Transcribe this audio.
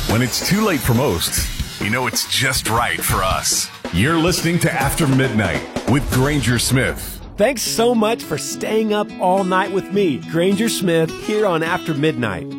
When it's too late for most, you know it's just right for us. You're listening to After Midnight with Granger Smith. Thanks so much for staying up all night with me, Granger Smith, here on After Midnight.